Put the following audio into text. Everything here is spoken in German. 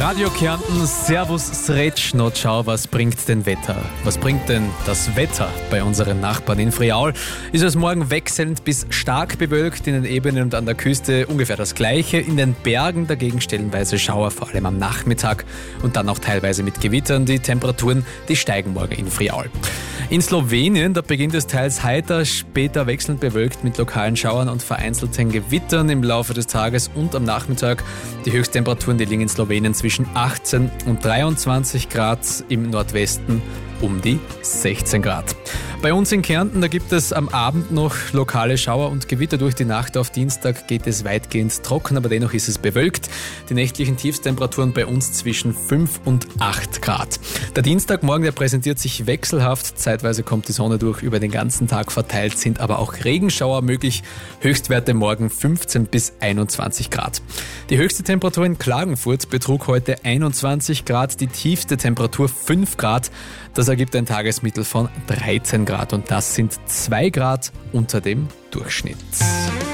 Radio Kärnten, Servus Sretsch, not schau, was bringt denn Wetter? Was bringt denn das Wetter bei unseren Nachbarn in Friaul? Ist es morgen wechselnd bis stark bewölkt, in den Ebenen und an der Küste ungefähr das Gleiche, in den Bergen dagegen stellenweise Schauer, vor allem am Nachmittag und dann auch teilweise mit Gewittern. Die Temperaturen, die steigen morgen in Friaul. In Slowenien, da beginnt es teils heiter, später wechselnd bewölkt mit lokalen Schauern und vereinzelten Gewittern im Laufe des Tages und am Nachmittag. Die Höchsttemperaturen, die liegen in Slowenien zwischen 18 und 23 Grad, im Nordwesten um die 16 Grad. Bei uns in Kärnten, da gibt es am Abend noch lokale Schauer und Gewitter. Durch die Nacht auf Dienstag geht es weitgehend trocken, aber dennoch ist es bewölkt. Die nächtlichen Tiefstemperaturen bei uns zwischen 5 und 8 Grad. Der Dienstagmorgen, der präsentiert sich wechselhaft. Zeitweise kommt die Sonne durch, über den ganzen Tag verteilt sind aber auch Regenschauer möglich. Höchstwerte morgen 15 bis 21 Grad. Die höchste Temperatur in Klagenfurt betrug heute 21 Grad, die tiefste Temperatur 5 Grad. Das ergibt ein Tagesmittel von 13 Grad und das sind 2 Grad unter dem Durchschnitt.